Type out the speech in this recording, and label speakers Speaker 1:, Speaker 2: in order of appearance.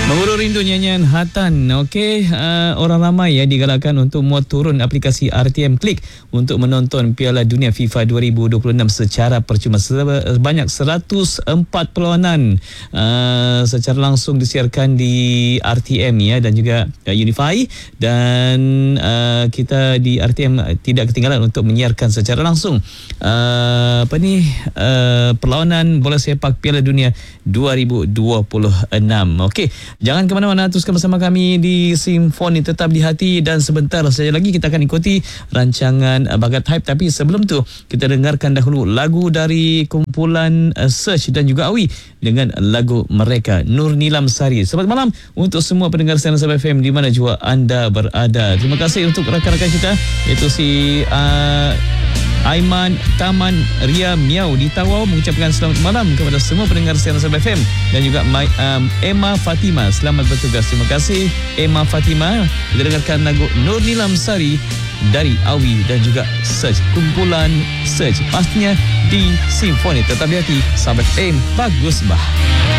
Speaker 1: Mengurung rindu nyanyian Hatan. Okey, orang ramai digalakkan untuk muat turun aplikasi RTM Klik untuk menonton Piala Dunia FIFA 2026 secara percuma. Sebanyak 104 perlawanan secara langsung disiarkan di RTM dan juga Unify, dan kita di RTM tidak ketinggalan untuk menyiarkan secara langsung perlawanan bola sepak Piala Dunia 2026. Okey, jangan ke mana-mana, teruskan bersama kami di Simfoni Tetap di Hati, dan sebentar saja lagi kita akan ikuti rancangan Bagat Hype. Tapi sebelum tu, kita dengarkan dahulu lagu dari kumpulan Search dan juga Awi dengan lagu mereka Nur Nilam Sari. Selamat malam untuk semua pendengar Siaran Sabah FM di mana jua anda berada. Terima kasih untuk rakan-rakan kita, iaitu si Aiman Taman Ria Miau di Tawau mengucapkan selamat malam kepada semua pendengar Siaran Sabah FM, dan juga Emma Fatima, selamat bertugas. Terima kasih Emma Fatima. Kita dengarkan lagu Nur Nilam Sari dari Awi dan juga Search, kumpulan Search, pastinya di Simfoni Tetap di Hati Sabah FM. Bagus bah.